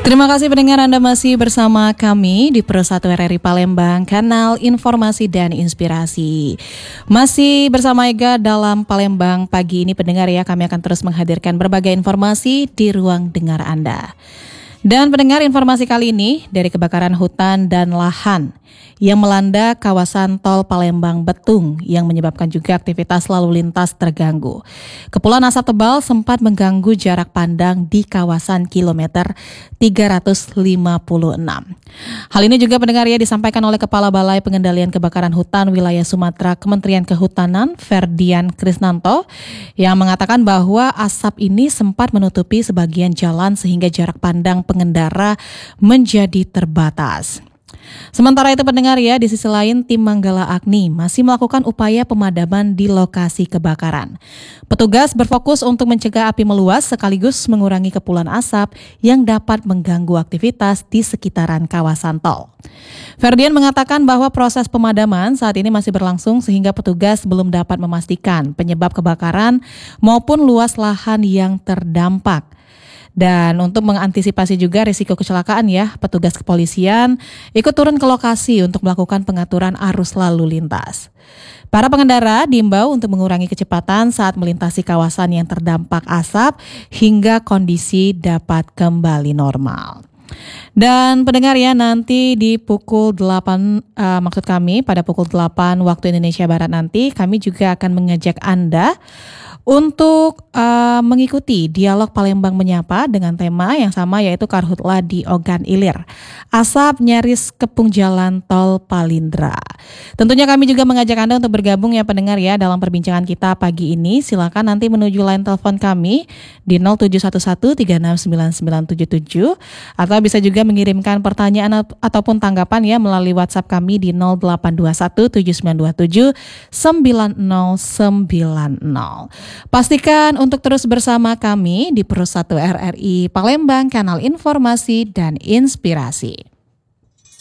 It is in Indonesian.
Terima kasih pendengar, Anda masih bersama kami di Pro 1 RRI Palembang, kanal informasi dan inspirasi. Masih bersama Ega dalam Palembang pagi ini pendengar ya, kami akan terus menghadirkan berbagai informasi di ruang dengar Anda. Dan pendengar, informasi kali ini dari kebakaran hutan dan lahan yang melanda kawasan tol Palembang Betung yang menyebabkan juga aktivitas lalu lintas terganggu. Kepulan asap tebal sempat mengganggu jarak pandang di kawasan kilometer 356. Hal ini juga pendengar ya disampaikan oleh Kepala Balai Pengendalian Kebakaran Hutan Wilayah Sumatera Kementerian Kehutanan Ferdian Krisnanto yang mengatakan bahwa asap ini sempat menutupi sebagian jalan sehingga jarak pandang pengendara menjadi terbatas. Sementara itu pendengar ya, di sisi lain tim Manggala Agni masih melakukan upaya pemadaman di lokasi kebakaran. Petugas berfokus untuk mencegah api meluas sekaligus mengurangi kepulan asap yang dapat mengganggu aktivitas di sekitaran kawasan tol. Ferdian mengatakan bahwa proses pemadaman saat ini masih berlangsung sehingga petugas belum dapat memastikan penyebab kebakaran maupun luas lahan yang terdampak. Dan untuk mengantisipasi juga risiko kecelakaan ya, petugas kepolisian ikut turun ke lokasi untuk melakukan pengaturan arus lalu lintas. Para pengendara diimbau untuk mengurangi kecepatan saat melintasi kawasan yang terdampak asap hingga kondisi dapat kembali normal. Dan pendengar ya, nanti di pukul 8, pada pukul 8 waktu Indonesia Barat nanti kami juga akan mengajak Anda untuk mengikuti dialog Palembang Menyapa dengan tema yang sama yaitu Karhutla di Ogan Ilir. Asap nyaris kepung jalan tol Palindra. Tentunya kami juga mengajak Anda untuk bergabung ya pendengar ya dalam perbincangan kita pagi ini. Silakan nanti menuju line telepon kami di 0711369977 atau bisa juga mengirimkan pertanyaan ataupun tanggapan ya melalui WhatsApp kami di 082179279090. Pastikan untuk terus bersama kami di Pro 1 RRI Palembang, kanal informasi dan inspirasi.